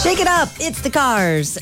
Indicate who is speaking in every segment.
Speaker 1: Shake it up. It's the Cars.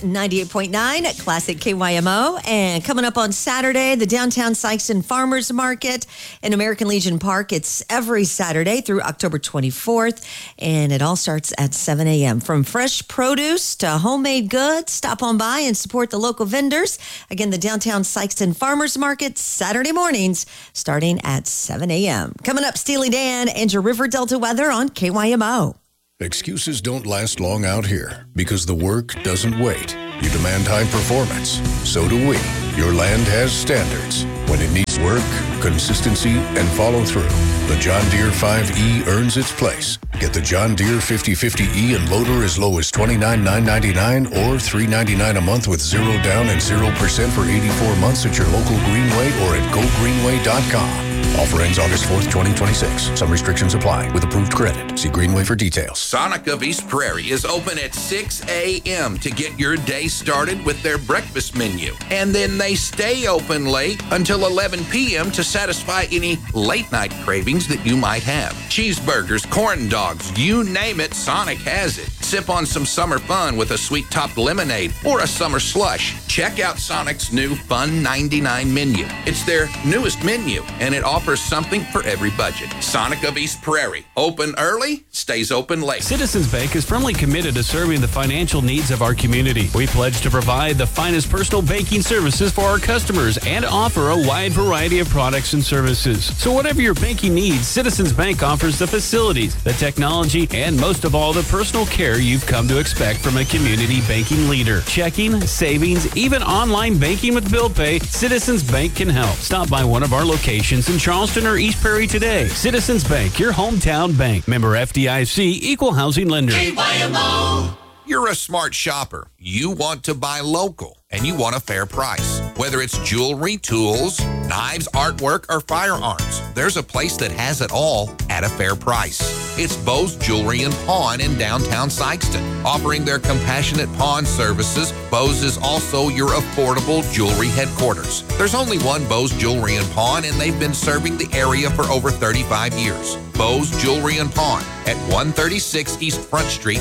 Speaker 1: 98.9 Classic KYMO. And coming up on Saturday, the downtown Sikeston Farmers Market in American Legion Park. It's every Saturday through October 24th. And it all starts at 7 a.m. From fresh produce to homemade goods, stop on by and support the local vendors. Again, the downtown Sikeston Farmers Market, Saturday mornings, starting at 7 a.m. Coming up, Steely Dan and your River Delta weather on KYMO.
Speaker 2: Excuses don't last long out here because the work doesn't wait. You demand high performance. So do we. Your land has standards. When it needs work, consistency, and follow through, the John Deere 5E earns its place. Get the John Deere 5050E and loader as low as $29,999 or $399 a month with 0 down and 0% for 84 months at your local Greenway or at gogreenway.com. Offer ends August 4th, 2026. Some restrictions apply with approved credit. See Greenway for details.
Speaker 3: Sonic of East Prairie is open at 6 a.m. to get your day started with their breakfast menu. And then they stay open late until 11 p.m. to satisfy any late night cravings that you might have. Cheeseburgers, corn dogs, you name it, Sonic has it. Sip on some summer fun with a sweet-topped lemonade or a summer slush. Check out Sonic's new Fun 99 menu. It's their newest menu, and it offers something for every budget. Sonic of East Prairie. Open early, stays open late.
Speaker 4: Citizens Bank is firmly committed to serving the financial needs of our community. We pledge to provide the finest personal banking services for our customers and offer a wide variety of products and services. So whatever your banking needs, Citizens Bank offers the facilities, the technology, and most of all, the personal care you've come to expect from a community banking leader. Checking, savings, even online banking with bill pay, Citizens Bank can help. Stop by one of our locations in Charleston or East Prairie today. Citizens Bank, your hometown bank. Member FDIC, equal housing lender.
Speaker 3: KYMO. You're a smart shopper. You want to buy local, and you want a fair price. Whether it's jewelry, tools, knives, artwork, or firearms, there's a place that has it all at a fair price. It's Bo's Jewelry and Pawn in downtown Sikeston. Offering their compassionate pawn services, Bo's is also your affordable jewelry headquarters. There's only one Bo's Jewelry and Pawn, and they've been serving the area for over 35 years. Bo's Jewelry and Pawn at 136 East Front Street